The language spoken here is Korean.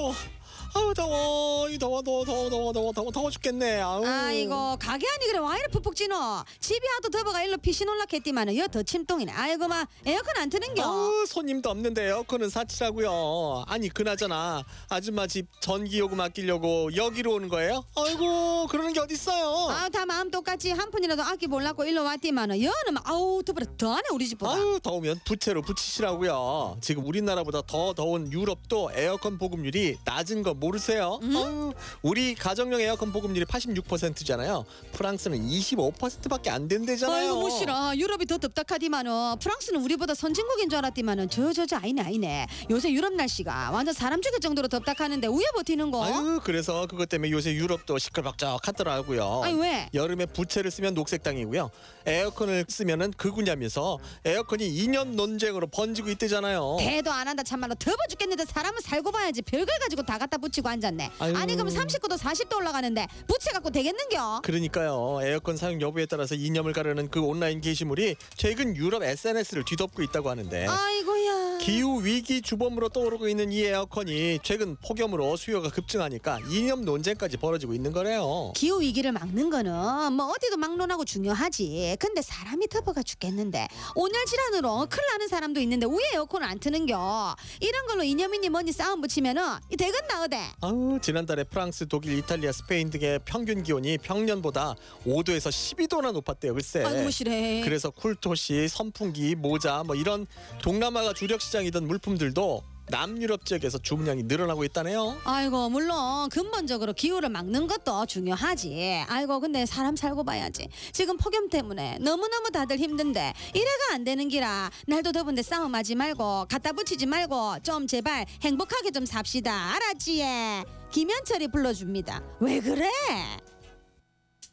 아우 더워 이 더워 죽겠네. 아우. 아이고 가게 아니 그래 와 이래 푹푹 찌노. 집이 하도 더워가 일로 피신 올랐겠디만은 여 더 침동이네. 아이고 마 에어컨 안 트는겨. 아우 손님도 없는데 에어컨은 사치라고요. 아니 그나저나 아줌마 집 전기요금 아끼려고 여기로 오는 거예요? 아이고 그러는 게 어딨어요. 아우 다 마음 똑같이 한 푼이라도 아끼 보려고 일로 왔디만은 여는 막 아우 더워라 더하네 우리 집보다. 아유 더우면 부채로 붙이시라고요. 지금 우리나라보다 더 더운 유럽도 에어컨 보급률이 낮은 거 모르세요? 아유, 우리 가정용 에어컨 보급률이 86%잖아요. 프랑스는 25%밖에 안 된대잖아요. 아이고 무시라 유럽이 더 덥다카디만은 프랑스는 우리보다 선진국인 줄 알았디만은 저 아니네. 요새 유럽 날씨가 완전 사람 죽일 정도로 덥다카는데 우여 버티는 거. 아유 그래서 그것 때문에 요새 유럽도 시끌벅적하더라고요. 아니 왜? 여름에 부채를 쓰면 녹색당이고요. 에어컨을 쓰면은 극우냐면서 에어컨이 2년 논쟁으로 번지고 있대잖아요. 대도 안 한다 참말로 더워 죽겠는데 사람은 살고 봐야지 별걸 가지고 다 갖다 붙이고 앉았네. 아유. 아니 그럼 39도 40도 올라가는데 부채 갖고 되겠는겨? 그러니까요. 에어컨 사용 여부에 따라서 이념을 가르는 그 온라인 게시물이 최근 유럽 SNS를 뒤덮고 있다고 하는데 아이고야. 기후 위기 주범으로 떠오르고 있는 이 에어컨이 최근 폭염으로 수요가 급증하니까 이념 논쟁까지 벌어지고 있는 거래요. 기후 위기를 막는 거는 뭐 어디도 막론하고 중요하지. 근데 사람이 더워가 죽겠는데 온열 질환으로 큰일 나는 사람도 있는데 왜 에어컨을 안 트는겨? 이런 걸로 이념이니 뭐니 싸움 붙이면은 이 되겠나 어데? 아우 지난달에 프랑스, 독일, 이탈리아, 스페인 등의 평균 기온이 평년보다 5도에서 12도나 높았대요. 글쎄. 아이고 무시래. 그래서 쿨토시, 선풍기, 모자 뭐 이런 동남아가 주력 시장이던 물품들도 남유럽 지역에서 주문량이 늘어나고 있다네요. 아이고 물론 근본적으로 기후를 막는 것도 중요하지. 아이고 근데 사람 살고 봐야지. 지금 폭염 때문에 너무너무 다들 힘든데 이래가 안 되는 기라. 날도 더운데 싸움하지 말고 갖다 붙이지 말고 좀 제발 행복하게 좀 삽시다. 알았지? 김현철이 불러줍니다. 왜 그래?